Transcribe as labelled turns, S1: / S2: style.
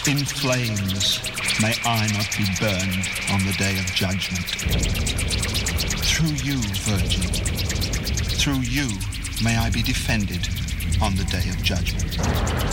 S1: In flames may I not be burned on the day of judgment. Through you, Virgin, through you may I be defended on the day of judgment.